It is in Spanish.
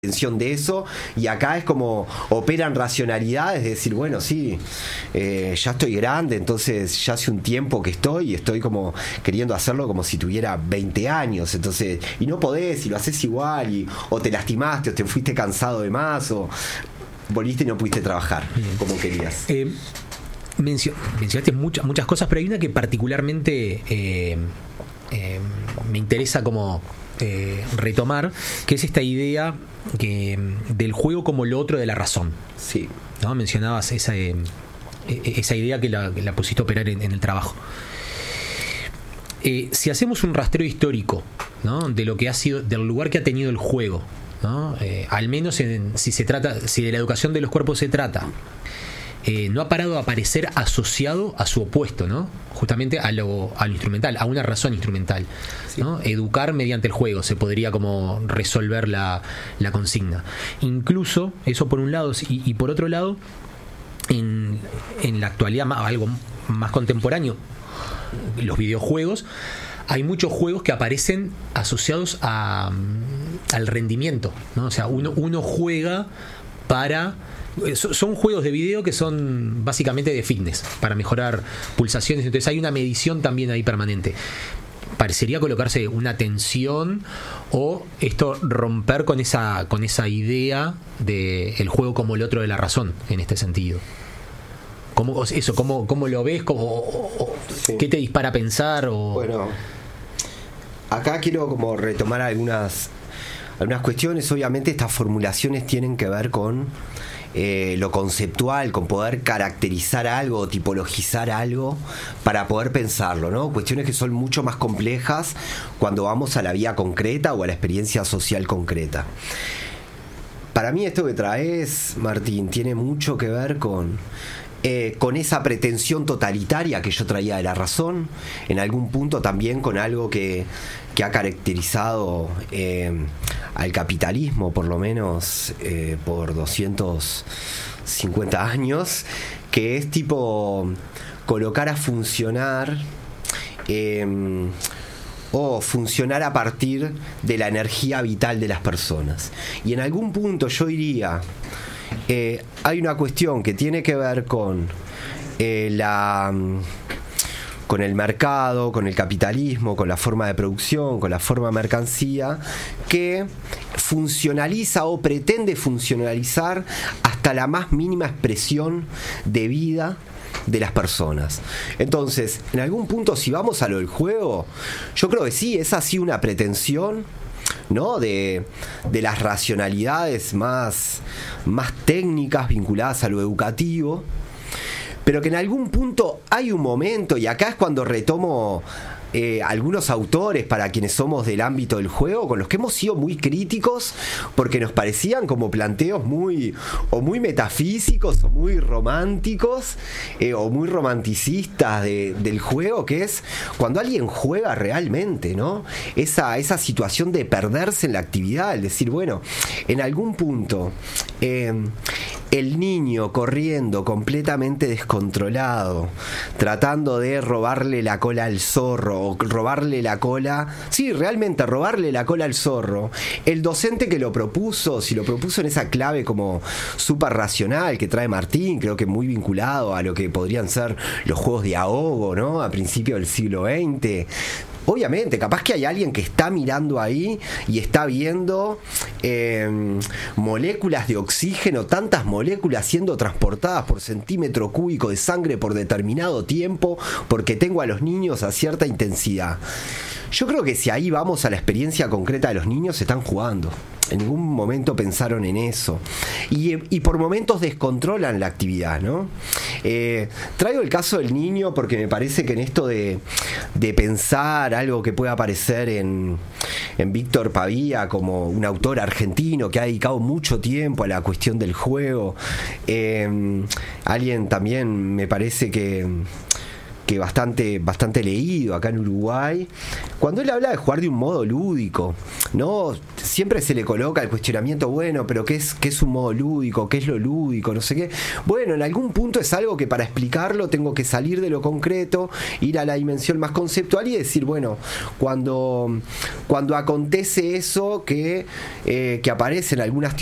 de eso, y acá es como operan racionalidades, es decir, bueno, sí, ya estoy grande, entonces ya hace un tiempo que estoy como queriendo hacerlo como si tuviera 20 años, entonces, y no podés, y lo haces igual, o te lastimaste, o te fuiste cansado de más, o volviste y no pudiste trabajar como querías. Mencionaste muchas cosas, pero hay una que particularmente me interesa como retomar, que es esta idea del juego como lo otro de la razón. Sí. ¿No? Mencionabas esa idea que la pusiste a operar en el trabajo. Si hacemos un rastreo histórico, ¿no? De lo que ha sido, del lugar que ha tenido el juego, ¿no? Al menos si de la educación de los cuerpos se trata, no ha parado de aparecer asociado a su opuesto, ¿no? Justamente a lo instrumental, a una razón instrumental, sí. ¿No? Educar mediante el juego, se podría como resolver la consigna. Incluso, eso por un lado, y por otro lado, en la actualidad, algo más contemporáneo, los videojuegos, hay muchos juegos que aparecen asociados al rendimiento, ¿no? O sea, uno juega para... Son juegos de video que son básicamente de fitness, para mejorar pulsaciones, entonces hay una medición también ahí permanente. Parecería colocarse una tensión o esto romper con esa idea de el juego como el otro de la razón en este sentido. ¿Cómo lo ves? Sí. ¿Qué te dispara a pensar? Bueno, acá quiero como retomar algunas cuestiones. Obviamente estas formulaciones tienen que ver con lo conceptual, con poder caracterizar algo o tipologizar algo para poder pensarlo, ¿no? Cuestiones que son mucho más complejas cuando vamos a la vía concreta o a la experiencia social concreta. Para mí esto que traes, Martín, tiene mucho que ver con esa pretensión totalitaria que yo traía de la razón, en algún punto también con algo que ha caracterizado al capitalismo, por lo menos por 250 años, que es tipo colocar a funcionar o funcionar a partir de la energía vital de las personas. Y en algún punto yo diría, hay una cuestión que tiene que ver con con el mercado, con el capitalismo, con la forma de producción, con la forma de mercancía, que funcionaliza o pretende funcionalizar hasta la más mínima expresión de vida de las personas. Entonces, en algún punto, si vamos a lo del juego, yo creo que sí, es así una pretensión, ¿no? De las racionalidades más técnicas vinculadas a lo educativo, pero que en algún punto hay un momento, y acá es cuando retomo algunos autores para quienes somos del ámbito del juego, con los que hemos sido muy críticos porque nos parecían como planteos muy metafísicos o muy románticos o muy romanticistas del juego, que es cuando alguien juega realmente, ¿no? Esa situación de perderse en la actividad, el decir, bueno, en algún punto el niño corriendo completamente descontrolado, tratando de robarle la cola al zorro, o robarle la cola, sí, realmente robarle la cola al zorro. El docente que lo propuso, si lo propuso en esa clave como súper racional que trae Martín, creo que muy vinculado a lo que podrían ser los juegos de ahogo, ¿no? A principios del siglo XX. Obviamente, capaz que hay alguien que está mirando ahí y está viendo moléculas de oxígeno, tantas moléculas siendo transportadas por centímetro cúbico de sangre por determinado tiempo, porque tengo a los niños a cierta intensidad. Yo creo que si ahí vamos a la experiencia concreta de los niños, se están jugando. En ningún momento pensaron en eso. Y por momentos descontrolan la actividad, ¿no? Traigo el caso del niño porque me parece que en esto de pensar algo que pueda aparecer en Víctor Pavía como un autor argentino que ha dedicado mucho tiempo a la cuestión del juego, alguien también me parece que que bastante leído acá en Uruguay, cuando él habla de jugar de un modo lúdico, ¿no? Siempre se le coloca el cuestionamiento, bueno, pero ¿qué es un modo lúdico? ¿Qué es lo lúdico? No sé qué. Bueno, en algún punto es algo que para explicarlo tengo que salir de lo concreto, ir a la dimensión más conceptual y decir, bueno, cuando acontece eso que aparece en algunas